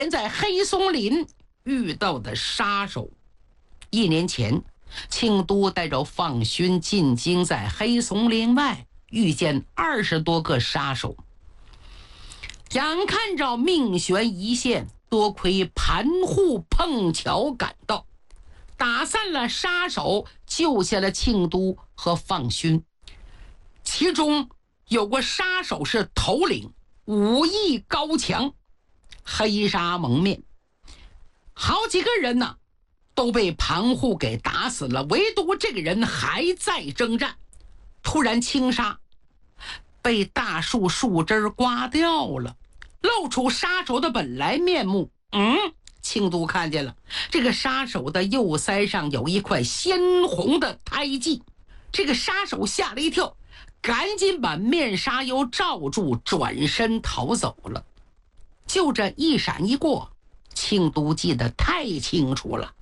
在黑松林遇到的杀手。1年前，庆都带着放勋进京，在黑松林外遇见20多个杀手。眼看着命悬一线，多亏盘户碰巧赶到，打散了杀手，救下了庆都和放勋。其中有个杀手是头领，武艺高强，黑纱蒙面，好几个人呢都被盘户给打死了，唯独这个人还在征战。突然轻纱被大树树枝刮掉了，露出杀手的本来面目。庆都看见了，这个杀手的右腮上有一块鲜红的胎记。这个杀手吓了一跳，赶紧把面纱又罩住，转身逃走了。就这一闪一过，庆都记得太清楚了。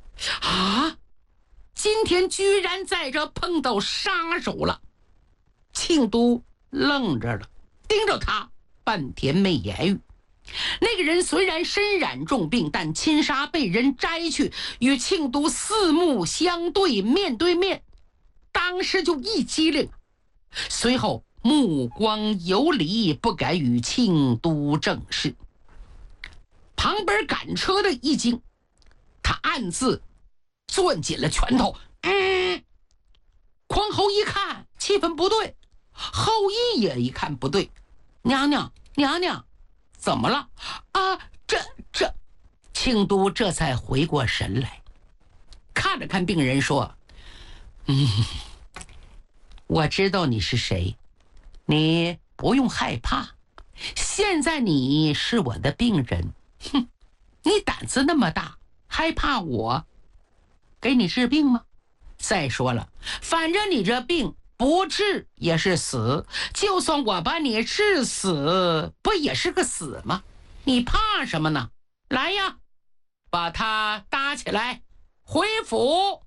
今天居然在这碰到杀手了。庆都愣着了，盯着他半天没言语。那个人虽然身染重病，但亲纱被人摘去，与庆都四目相对，面对面，当时就一激灵，随后目光游离，不敢与庆都正视。旁边赶车的一惊，他暗自攥紧了拳头。匡侯一看气氛不对，后羿也一看不对，娘娘怎么了啊？这庆都这才回过神来，看了看病人说：我知道你是谁，你不用害怕，现在你是我的病人。你胆子那么大，害怕我给你治病吗？再说了，反正你这病不治也是死，就算我把你治死，不也是个死吗？你怕什么呢？来呀，把他搭起来，回府。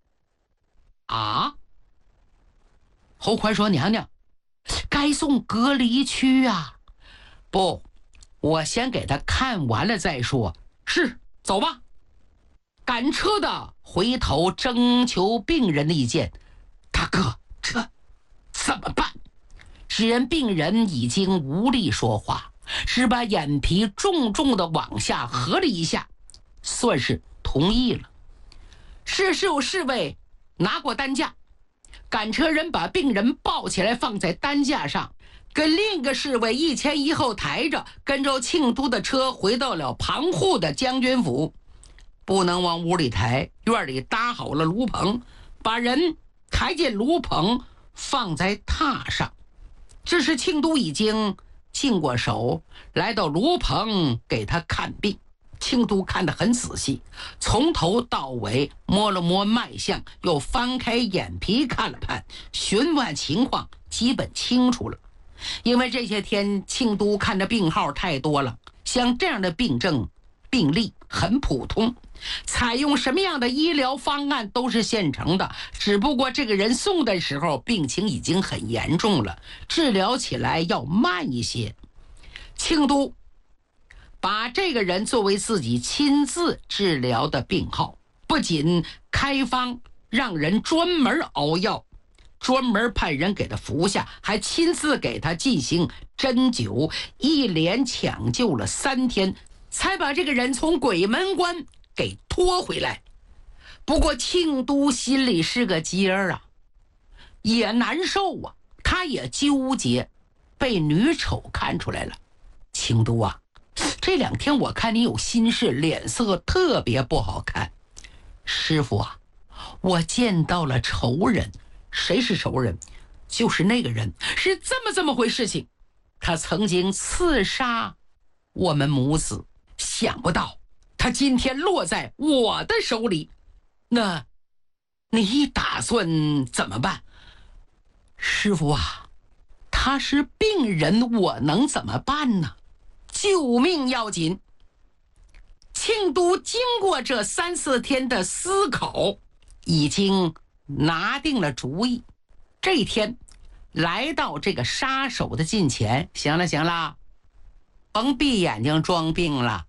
侯宽说：娘娘，该送隔离区啊。不，我先给他看完了再说。是，走吧。赶车的回头征求病人的意见：大哥，这怎么办？只见病人已经无力说话，只把眼皮重重的往下合了一下，算是同意了。是侍卫拿过担架，赶车人把病人抱起来放在担架上，跟另一个侍卫一前一后抬着，跟着庆都的车回到了盘户的将军府。不能往屋里抬，院里搭好了炉棚，把人抬进炉棚，放在榻上。这时庆都已经进过手，来到炉棚给他看病。庆都看得很仔细，从头到尾摸了摸脉象，又翻开眼皮看了看，询问情况基本清楚了。因为这些天庆都看的病号太多了，像这样的病症病例很普通，采用什么样的医疗方案都是现成的，只不过这个人送的时候病情已经很严重了，治疗起来要慢一些。庆都把这个人作为自己亲自治疗的病号，不仅开方让人专门熬药，专门派人给他服下，还亲自给他进行针灸，一连抢救了3天，才把这个人从鬼门关给拖回来。不过庆都心里是个结啊，也难受啊，他也纠结，被女丑看出来了。庆都啊，这2天我看你有心事，脸色特别不好看。师傅啊，我见到了仇人。谁是仇人？就是那个人，是这么回事情。他曾经刺杀我们母子，想不到他今天落在我的手里。那你打算怎么办？师傅啊，他是病人，我能怎么办呢？救命要紧。庆都经过这3、4天的思考，已经拿定了主意。这一天来到这个杀手的近前，行了，甭闭眼睛装病了，